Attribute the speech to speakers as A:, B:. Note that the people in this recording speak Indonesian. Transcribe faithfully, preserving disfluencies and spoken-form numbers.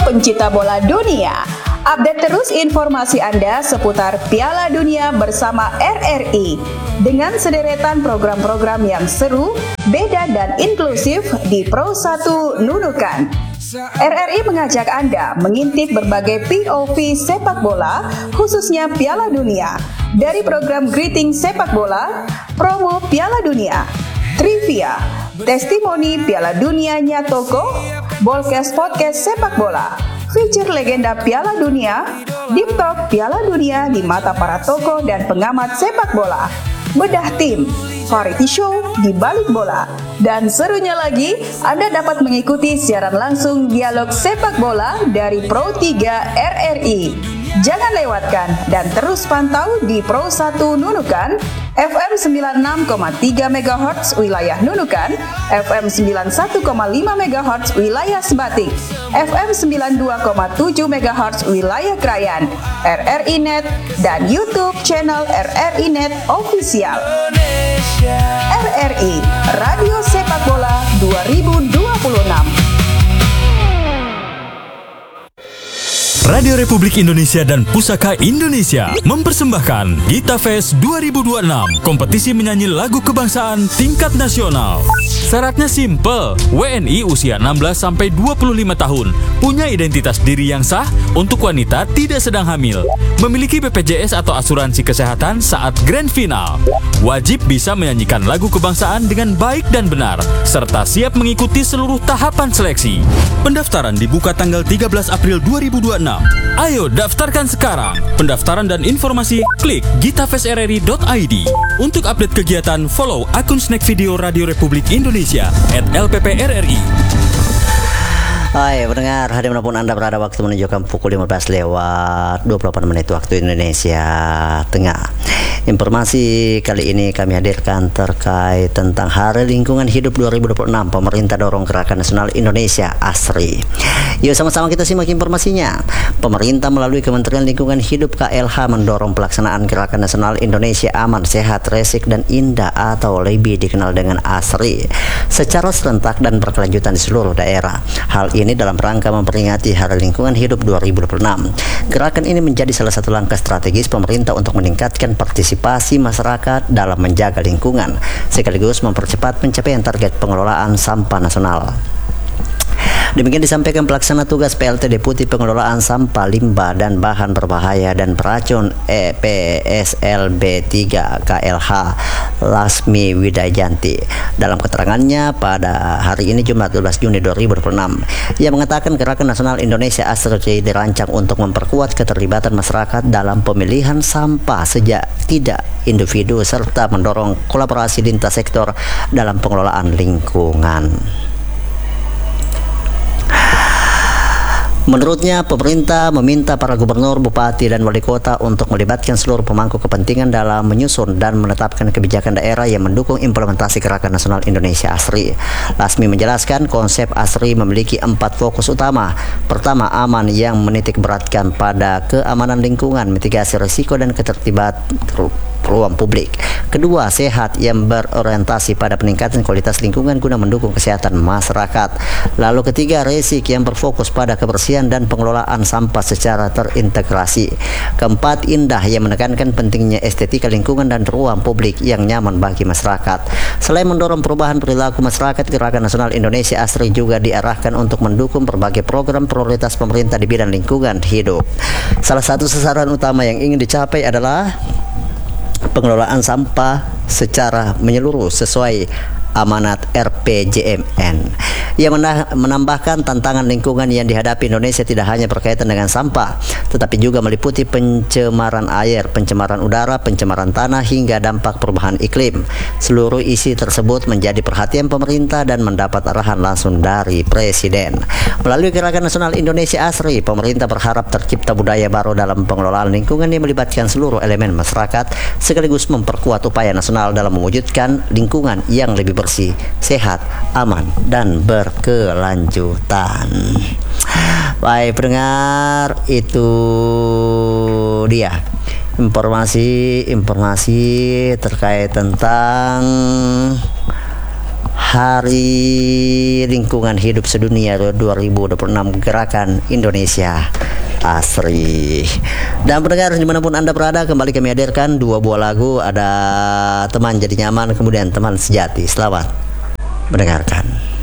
A: pencinta bola dunia. Update terus informasi Anda seputar Piala Dunia bersama R R I dengan sederetan program-program yang seru, beda dan inklusif di Pro satu Nunukan. R R I mengajak Anda mengintip berbagai P O V sepak bola, khususnya Piala Dunia. Dari program Greeting Sepak Bola, promo Piala Dunia, trivia, testimoni Piala Dunianya Toko, Bolcast Podcast Sepak Bola, feature legenda Piala Dunia, Deep Talk Piala Dunia di mata para tokoh dan pengamat sepak bola, bedah tim, variety show di balik bola, dan serunya lagi, Anda dapat mengikuti siaran langsung dialog sepak bola dari Pro tiga R R I. Jangan lewatkan dan terus pantau di Pro satu Nunukan, F M sembilan puluh enam koma tiga megahertz wilayah Nunukan, F M sembilan puluh satu koma lima megahertz wilayah Sebatik, F M sembilan puluh dua koma tujuh megahertz wilayah Krayan, R R I Net, dan YouTube channel R R I Net Official. R R I, Radio Sepak Bola dua ribu dua puluh enam.
B: Radio Republik Indonesia dan Pusaka Indonesia mempersembahkan Gita Fest dua ribu dua puluh enam, kompetisi menyanyi lagu kebangsaan tingkat nasional. Syaratnya simple, W N I usia enam belas sampai dua puluh lima tahun, punya identitas diri yang sah, untuk wanita tidak sedang hamil, memiliki B P J S atau asuransi kesehatan saat grand final. Wajib bisa menyanyikan lagu kebangsaan dengan baik dan benar, serta siap mengikuti seluruh tahapan seleksi. Pendaftaran dibuka tanggal tiga belas April dua ribu dua puluh enam. Ayo daftarkan sekarang. Pendaftaran dan informasi klik gitafestrri dot i d. Untuk update kegiatan, follow akun Snack Video Radio Republik Indonesia at L P P R R I.
C: Hai pendengar, hari manapun Anda berada, waktu menunjukkan pukul lima belas lewat dua puluh delapan menit waktu Indonesia Tengah. Informasi kali ini kami hadirkan terkait tentang Hari Lingkungan Hidup dua ribu dua puluh enam. Pemerintah dorong Gerakan Nasional Indonesia ASRI. Yuk sama-sama kita simak informasinya. Pemerintah melalui Kementerian Lingkungan Hidup K L H mendorong pelaksanaan Gerakan Nasional Indonesia Aman, Sehat, Resik, dan Indah atau lebih dikenal dengan ASRI secara serentak dan berkelanjutan di seluruh daerah. Hal ini dalam rangka memperingati Hari Lingkungan Hidup dua ribu dua puluh enam. Gerakan ini menjadi salah satu langkah strategis pemerintah untuk meningkatkan partisipasi masyarakat dalam menjaga lingkungan, sekaligus mempercepat pencapaian target pengelolaan sampah nasional. Demikian disampaikan pelaksana tugas P L T Deputi Pengelolaan Sampah, Limbah, dan Bahan Berbahaya dan Beracun E P S L B tiga K L H, Lasmi Widayanti. Dalam keterangannya pada hari ini Jumat dua belas Juni dua ribu dua puluh enam, ia mengatakan Gerakan Nasional Indonesia ASRI dirancang untuk memperkuat keterlibatan masyarakat dalam pemilihan sampah sejak tidak individu serta mendorong kolaborasi lintas sektor dalam pengelolaan lingkungan. Menurutnya, pemerintah meminta para gubernur, bupati, dan wali kota untuk melibatkan seluruh pemangku kepentingan dalam menyusun dan menetapkan kebijakan daerah yang mendukung implementasi Gerakan Nasional Indonesia ASRI. Lasmi menjelaskan konsep ASRI memiliki empat fokus utama. Pertama, aman, yang menitik beratkan pada keamanan lingkungan, mitigasi risiko, dan ketertiban ruang publik. Kedua, sehat, yang berorientasi pada peningkatan kualitas lingkungan guna mendukung kesehatan masyarakat. Lalu ketiga, resik, yang berfokus pada kebersihan dan pengelolaan sampah secara terintegrasi. Keempat, indah, yang menekankan pentingnya estetika lingkungan dan ruang publik yang nyaman bagi masyarakat. Selain mendorong perubahan perilaku masyarakat, Gerakan Nasional Indonesia ASRI juga diarahkan untuk mendukung berbagai program prioritas pemerintah di bidang lingkungan hidup. Salah satu sasaran utama yang ingin dicapai adalah pengelolaan sampah secara menyeluruh sesuai amanat R P J M N. Ia menambahkan tantangan lingkungan yang dihadapi Indonesia tidak hanya berkaitan dengan sampah, tetapi juga meliputi pencemaran air, pencemaran udara, pencemaran tanah, hingga dampak perubahan iklim. Seluruh isi tersebut menjadi perhatian pemerintah dan mendapat arahan langsung dari Presiden. Melalui Gerakan Nasional Indonesia ASRI, pemerintah berharap tercipta budaya baru dalam pengelolaan lingkungan yang melibatkan seluruh elemen masyarakat, sekaligus memperkuat upaya nasional dalam mewujudkan lingkungan yang lebih bersih, sehat, aman, dan berkelanjutan. Baik pendengar, itu dia informasi-informasi terkait tentang Hari Lingkungan Hidup Sedunia dua ribu dua puluh enam Gerakan Indonesia Asri. Dan pendengar dimanapun Anda berada, kembali kami hadirkan dua buah lagu. Ada Teman Jadi Nyaman, kemudian Teman Sejati. Selamat mendengarkan.